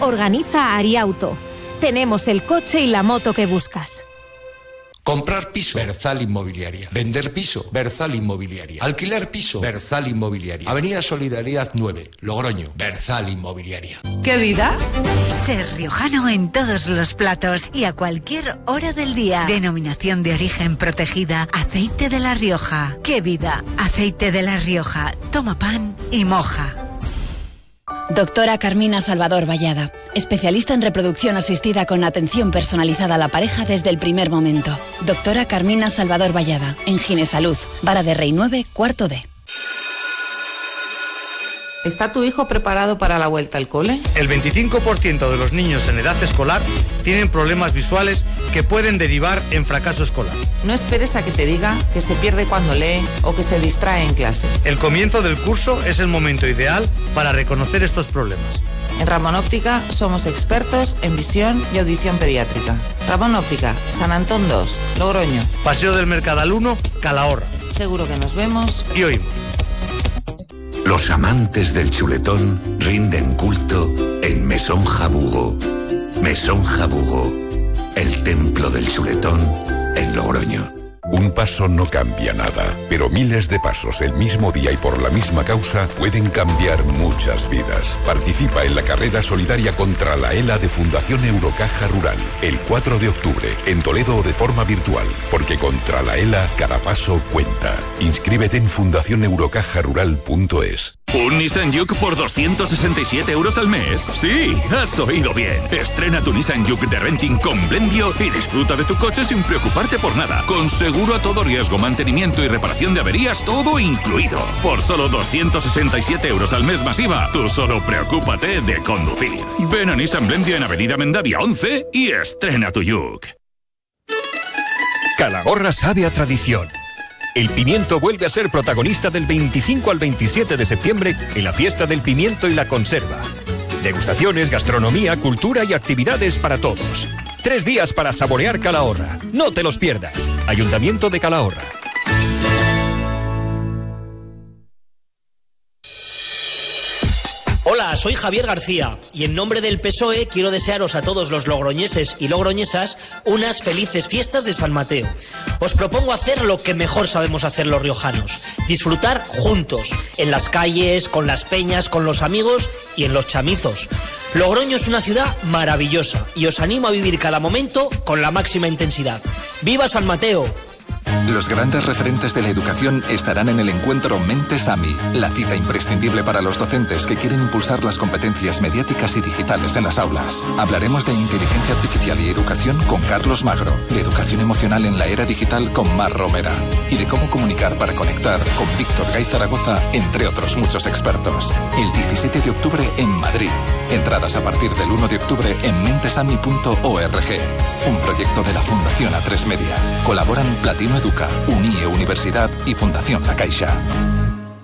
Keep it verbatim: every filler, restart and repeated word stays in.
organiza Ariauto. Tenemos el coche y la moto que buscas. Comprar piso, Berzal Inmobiliaria. Vender piso, Berzal Inmobiliaria. Alquilar piso, Berzal Inmobiliaria. Avenida Solidaridad nueve, Logroño, Berzal Inmobiliaria. ¿Qué vida? Ser riojano en todos los platos y a cualquier hora del día. Denominación de origen protegida, Aceite de La Rioja. ¡Qué vida! Aceite de La Rioja. Toma pan y moja. Doctora Carmina Salvador Vallada, especialista en reproducción asistida con atención personalizada a la pareja desde el primer momento. Doctora Carmina Salvador Vallada, en Ginesalud, Vara de Rey nueve, cuarto D. ¿Está tu hijo preparado para la vuelta al cole? El veinticinco por ciento de los niños en edad escolar tienen problemas visuales que pueden derivar en fracaso escolar. No esperes a que te diga que se pierde cuando lee o que se distrae en clase. El comienzo del curso es el momento ideal para reconocer estos problemas. En Ramón Óptica somos expertos en visión y audición pediátrica. Ramón Óptica, San Antón dos, Logroño. Paseo del Mercadal uno, Calahorra. Seguro que nos vemos y oímos. Los amantes del chuletón rinden culto en Mesón Jabugo. Mesón Jabugo, el templo del chuletón en Logroño. Un paso no cambia nada, pero miles de pasos el mismo día y por la misma causa pueden cambiar muchas vidas. Participa en la carrera solidaria contra la ELA de Fundación Eurocaja Rural, el cuatro de octubre, en Toledo o de forma virtual, porque contra la ELA cada paso cuenta. Inscríbete en fundación eurocaja rural punto es. ¿Un Nissan Juke por doscientos sesenta y siete euros al mes? Sí, has oído bien. Estrena tu Nissan Juke de renting con Blendio y disfruta de tu coche sin preocuparte por nada. Con seguro a todo riesgo, mantenimiento y reparación de averías, todo incluido. Por solo doscientos sesenta y siete euros al mes masiva, tú solo preocúpate de conducir. Ven a Nissan Blendio en Avenida Mendavia once y estrena tu Juke. Calahorra sabe a tradición. El pimiento vuelve a ser protagonista del veinticinco al veintisiete de septiembre en la fiesta del pimiento y la conserva. Degustaciones, gastronomía, cultura y actividades para todos. Tres días para saborear Calahorra. No te los pierdas. Ayuntamiento de Calahorra. Hola, soy Javier García y en nombre del P S O E quiero desearos a todos los logroñeses y logroñesas unas felices fiestas de San Mateo. Os propongo hacer lo que mejor sabemos hacer los riojanos, disfrutar juntos, en las calles, con las peñas, con los amigos y en los chamizos. Logroño es una ciudad maravillosa y os animo a vivir cada momento con la máxima intensidad. ¡Viva San Mateo! Los grandes referentes de la educación estarán en el encuentro Mentes A M I, la cita imprescindible para los docentes que quieren impulsar las competencias mediáticas y digitales en las aulas. Hablaremos de inteligencia artificial y educación con Carlos Magro, de educación emocional en la era digital con Mar Romera y de cómo comunicar para conectar con Víctor Gay Zaragoza, entre otros muchos expertos. El diecisiete de octubre en Madrid. Entradas a partir del uno de octubre en mentesami punto org. Un proyecto de la Fundación A tres Media. Colaboran Platino Educa, Unie Universidad y Fundación La Caixa.